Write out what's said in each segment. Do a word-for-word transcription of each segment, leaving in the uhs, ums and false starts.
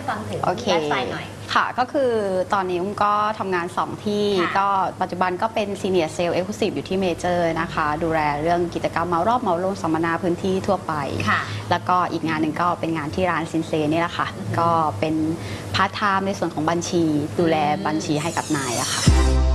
ฟังถึงไลฟ์สไตล์หน่อยค่ะก็คือตอนนี้อุ้มก็ทำงานสองที่ก็ปัจจุบันก็เป็น Senior Sales Exclusive อยู่ที่เมเจอร์นะคะดูแลเรื่องกิจกรรมเมารอบเมาลงสัมมนาพื้นที่ทั่วไปแล้วก็อีกงานหนึ่งก็เป็นงานที่ร้านซินเซนี่แหละค่ะก็เป็นพาร์ทไทม์ในส่วนของบัญชีดูแลบัญชีให้กับนายอะค่ะ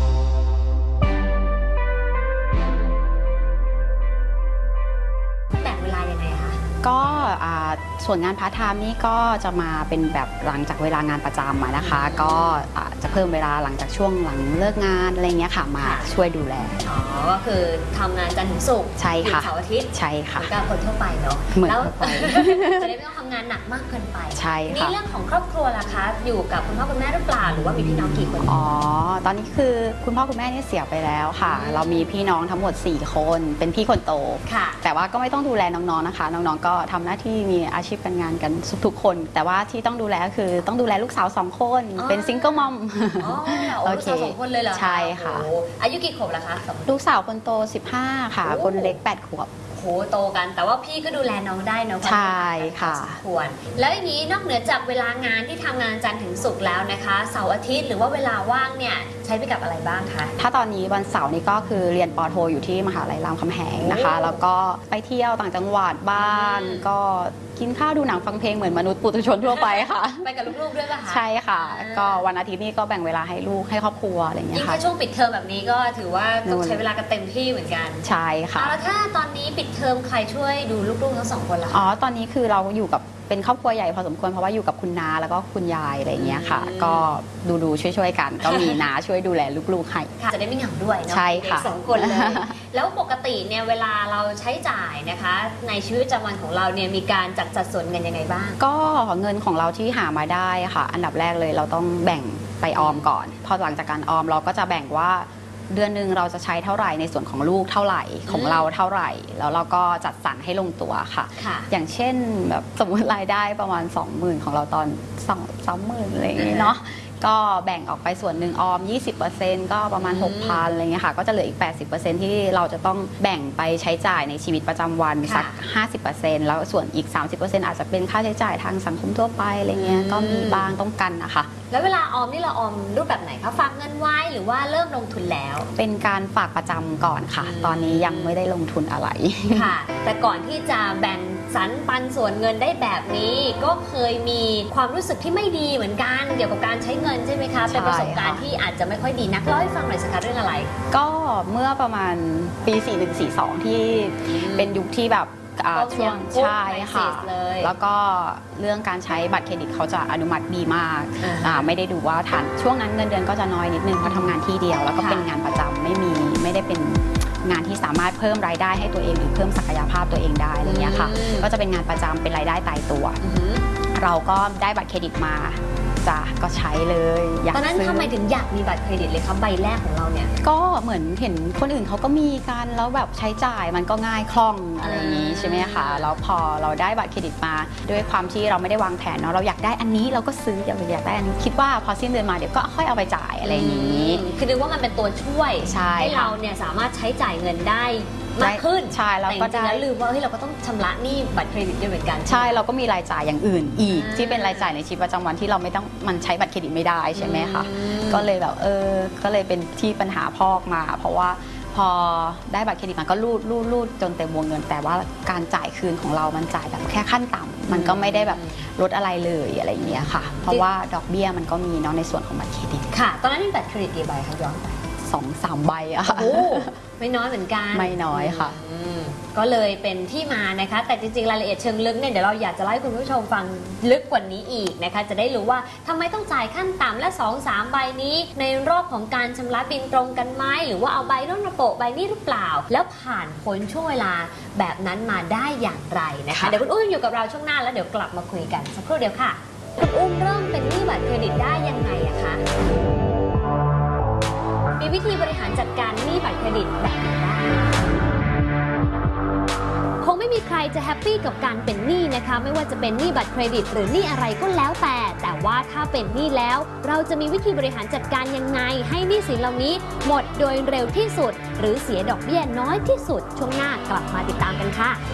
ก็ส่วนงานพาร์ทไทม์นี่ก็จะมาเป็นแบบหลังจากเวลางานประจำมานะคะก็จะเพิ่มเวลาหลังจากช่วงหลังเลิกงานอะไรเงี้ยค่ะมาช่วยดูแลอ๋อก็คือทำงานจันทร์ถึงศุกร์ใช่ค่ะเสาร์อาทิตย์ใช่ค่ะก็คนทั่วไปเนาะแล้วจะได้ไม่ต้องทำงานหนักมากเกินไปใช่ค่ะนี่เรื่องของครอบครัวล่ะคะอยู่กับคุณพ่อคุณแม่หรือเปล่าหรือว่ามีพี่น้องกี่คนอ๋อตอนนี้คือคุณพ่อคุณแม่นี่เสียไปแล้วค่ะเรามีพี่น้องทั้งหมดสี่คนเป็นพี่คนโตค่ะแต่ว่าก็ไม่ต้องดูแลน้องๆนะคะน้องๆก็ทำหน้าที่มีอาชีพการงานกันทุกๆคนแต่ว่าที่ต้องดูแลคือต้องดูแลลูกสาวสองคนเป็นซิงเกิลมอมอ๋อลูกสาวสองคนเลยเหรอใช่ค่ะอายุกี่ขวบล่ะคะลูกสาวคนโตสิบห้าค่ะคนเล็กแปดขวบโหโตกันแต่ว่าพี่ก็ดูแลน้องได้เนาะใช่ค่ะควรแล้วอย่างนี้นอกเหนือจากเวลางานที่ทำงานจันทร์ถึงศุกร์แล้วนะคะเสาร์อาทิตย์หรือว่าเวลาว่างเนี่ยใช้ไปกับอะไรบ้างคะถ้าตอนนี้วันเสาร์นี้ก็คือเรียนป.โทอยู่ที่มหาลัยรามคำแหงนะคะแล้วก็ไปเที่ยวต่างจังหวัดบ้านก็กินข้าวดูหนังฟังเพลงเหมือนมนุษย์ปุถุชนทั่วไปค่ะไปกับลูกๆด้วยป่ะคะใช่ค่ะก็วันอาทิตย์นี้ก็แบ่งเวลาให้ลูกให้ครอบครัวอะไรอย่างเงี้ยค่ะยิ่งในช่วงปิดเทอมแบบนี้ก็ถือว่าต้องใช้เวลากันเต็มที่เหมือนกันใช่ค่ะแล้วถ้าตอนนี้ปิดเทอมใครช่วยดูลูกๆทั้งสองคนล่ะอ๋อตอนนี้คือเราอยู่กับเป็นครอบครัวใหญ่พอสมควรเพราะว่าอยู่กับคุณน้าแล้วก็คุณยายอะไรอย่างเงี้ยค่ะก็ดูดูช่วยๆกันก็มีน้าช่วยดูแลลูกๆให้จะได้ไม่เหงาด้วยเนาะใช่ค่ะสองคนเลยแล้วปกติเนี่ยเวลาเราใช้จ่ายนะคะในชีวิตประจำวันของเราเนี่ยมีการจัดจัดส่วนเงินยังไงบ้างก็เงินของเราที่หามาได้ค่ะอันดับแรกเลยเราต้องแบ่งไปออมก่อนพอหลังจากการออมเราก็จะแบ่งว่าเดือนหนึ่งเราจะใช้เท่าไหร่ในส่วนของลูกเท่าไหร่ของเราเท่าไหร่แล้วเราก็จัดสรรให้ลงตัวค่ะอย่างเช่นแบบสมมติรายได้ประมาณ สองหมื่น ของเราตอนสองสามหมื่นอะไรอย่างเงี้ยเนาะก็แบ่งออกไปส่วนหนึ่งออม ยี่สิบเปอร์เซ็นต์ ก็ประมาณ หกพัน อะไรเงี้ยค่ะก็จะเหลืออีก แปดสิบเปอร์เซ็นต์ ที่เราจะต้องแบ่งไปใช้จ่ายในชีวิตประจำวันสัก ห้าสิบเปอร์เซ็นต์ แล้วส่วนอีก สามสิบเปอร์เซ็นต์ อาจจะเป็นค่าใช้จ่ายทางสังคมทั่วไปอะไรเงี้ยก็มีบ้างต้องกันนะคะแล้วเวลาออมนี่เราออมรูปแบบไหนคะฝากเงินไว้หรือว่าเริ่มลงทุนแล้วเป็นการฝากประจำก่อนค่ะตอนนี้ยังไม่ได้ลงทุนอะไรค่ะแต่ก่อนที่จะแบ่งสรรปันส่วนเงินได้แบบนี้ก็เคยมีความรู้สึกที่ไม่ดีเหมือนกันเกี่ยวกับการใช้เงินใช่ไหมคะเป็นประสบการณ์ที่อาจจะไม่ค่อยดีนักเล่าให้ฟังหน่อยสิคะเรื่องอะไรก็เมื่อประมาณปีสี่หนึ่ง สี่สองที่เป็นยุคที่แบบช่วงใช่ค่ะแล้วก็เรื่องการใช้บัตรเครดิตเขาจะอนุมัติดีมากไม่ได้ดูว่าฐานช่วงนั้นเงินเดือนก็จะน้อยนิดนึงเพราะทำงานที่เดียวแล้วก็เป็นงานประจำไม่มีไม่ได้เป็นงานที่สามารถเพิ่มรายได้ให้ตัวเองหรือเพิ่มศักยภาพตัวเองได้อะไรเงี้ยค่ะก็จะเป็นงานประจำเป็นรายได้ตายตัวเราก็ได้บัตรเครดิตมาจ้ะก็ใช้เลยตอนนั้นทำไมถึงอยากมีบัตรเครดิตเลยคะใบแรกของเราเนี่ยก็เหมือนเห็นคนอื่นเขาก็มีกันแล้วแบบใช้จ่ายมันก็ง่ายคล่องอะไรอย่างนี้ใช่ไหมคะแล้วพอเราได้บัตรเครดิตมาด้วยความที่เราไม่ได้วางแผนเนาะเราอยากได้อันนี้เราก็ซื้ออยากอยากได้อันนี้คิดว่าพอสิ้นเดือนมาเดี๋ยวก็ค่อยเอาไปจ่ายอะไรอย่างนี้คือนึกว่ามันเป็นตัวช่วยให้เราเนี่ยสามารถใช้จ่ายเงินได้มากขึ้นใช่แล้วก็จะลืมว่าเฮ้ยเราก็ต้องชำระหนี้บัตรเครดิตด้วยเหมือนกันใช่เราก็มีรายจ่ายอย่างอื่นอีกที่เป็นรายจ่ายในชีวิตประจำวันที่เราไม่ต้องมันใช้บัตรเครดิตไม่ได้ใช่ไหมคะก็เลยแบบเออก็เลยเป็นที่ปัญหาพอกมาเพราะว่าพอได้บัตรเครดิตมันก็รูดรูดรูดจนเต็มวงเงินแต่ว่าการจ่ายคืนของเรามันจ่ายแบบแค่ขั้นต่ำมันก็ไม่ได้แบบลดอะไรเลยอะไรอย่างเงี้ยค่ะเพราะว่าดอกเบี้ยมันก็มีเนาะในส่วนของบัตรเครดิตค่ะตอนนั้นมีบัตรเครดิตกี่ใบคะย้อนไปสองสามใบอะค่ะไม่น้อยเหมือนกันไม่น้อยค่ะก็เลยเป็นที่มานะคะแต่จริงๆรายละเอียดเชิงลึกเนี่ยเดี๋ยวเราอยากจะเล่าให้คุณผู้ชมฟังลึกกว่านี้อีกนะคะจะได้รู้ว่าทำไมต้องจ่ายขั้นต่ำและ สองสาม ใบนี้ในรอบของการชำระบินตรงกันไหมหรือว่าเอาใบร่นระโปะใบนี้หรือเปล่าแล้วผ่านพ้นช่วงเวลาแบบนั้นมาได้อย่างไรนะคะเดี๋ยวคุณอุ้มอยู่กับเราช่วงหน้าแล้วเดี๋ยวกลับมาคุยกันสักครู่เดียวค่ะคุณอุ้มเริ่มเป็นหนี้บัตรเครดิตได้ยังไงอะคะมีวิธีบริหารจัดการหนี้บัตรเครดิตแบบไหนบ้างคงไม่มีใครจะแฮปปี้กับการเป็นหนี้นะคะไม่ว่าจะเป็นหนี้บัตรเครดิตหรือหนี้อะไรก็แล้วแต่แต่ว่าถ้าเป็นหนี้แล้วเราจะมีวิธีบริหารจัดการยังไงให้หนี้สินเหล่านี้หมดโดยเร็วที่สุดหรือเสียดอกเบี้ยน้อยที่สุดช่วงหน้ากลับมาติดตามกันค่ะ